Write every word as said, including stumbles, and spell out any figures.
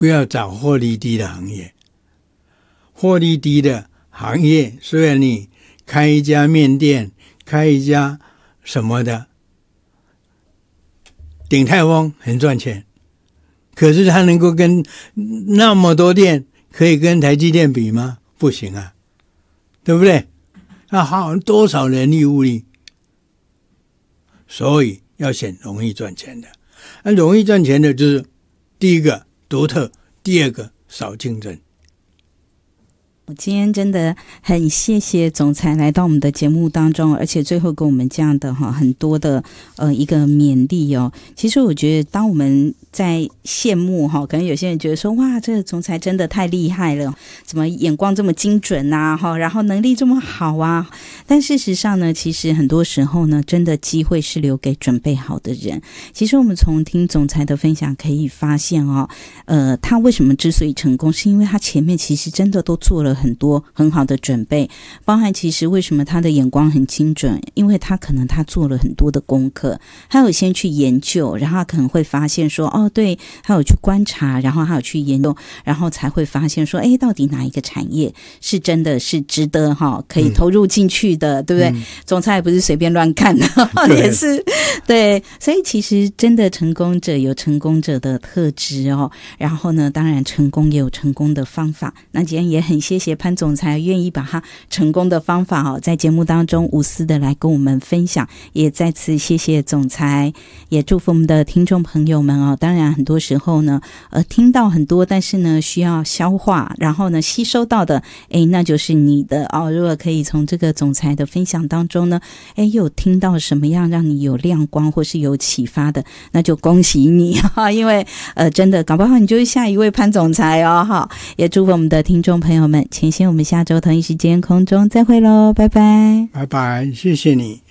不要找获利低的行业。获利低的行业，虽然你开一家面店，开一家什么的，鼎泰丰很赚钱，可是它能够跟那么多店可以跟台积电比吗？不行啊，对不对？那好多少人力物力，所以要选容易赚钱的。那容易赚钱的就是第一个独特，第二个少竞争。 我今天真的很谢谢总裁来到我们的节目当中，而且最后给我们这样的哈很多的呃一个勉励哦。其实我觉得当我们在羡慕哈，可能有些人觉得说哇，这个总裁真的太厉害了，怎么眼光这么精准啊哈，然后能力这么好啊。但事实上呢，其实很多时候呢，真的机会是留给准备好的人。其实我们从听总裁的分享可以发现哦，呃，他为什么之所以成功，是因为他前面其实真的都做了很多很好的准备，包含其实为什么他的眼光很精准，因为他可能他做了很多的功课，他有先去研究，然后他可能会发现说哦，对，他有去观察，然后他有去研究，然后才会发现说哎，到底哪一个产业是真的是值得哈可以投入进去的、嗯、对不对、嗯、总裁也不是随便乱看的也是对，所以其实真的成功者有成功者的特质哦，然后呢当然成功也有成功的方法。那今天也很谢谢潘总裁愿意把他成功的方法哦，在节目当中无私的来跟我们分享，也再次谢谢总裁，也祝福我们的听众朋友们哦。当然很多时候呢呃，听到很多，但是呢需要消化，然后呢吸收到的诶那就是你的哦。如果可以从这个总裁的分享当中呢诶有听到什么样让你有亮光或是有启发的，那就恭喜你哈，因为呃真的搞不好你就是下一位潘总裁哦哈。也祝福我们的听众朋友们，前些我们下周同一时间空中再会咯，拜拜。 拜拜，谢谢你。